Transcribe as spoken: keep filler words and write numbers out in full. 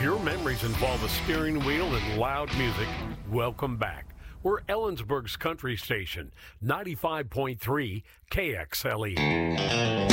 your memories involve a steering wheel and loud music, welcome back. We're Ellensburg's country station, ninety-five point three K X L E.